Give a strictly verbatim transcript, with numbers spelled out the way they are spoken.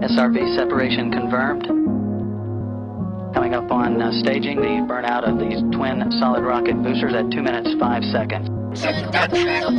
S R V separation confirmed. Coming up on uh, staging the burnout of these twin solid rocket boosters at two minutes five seconds.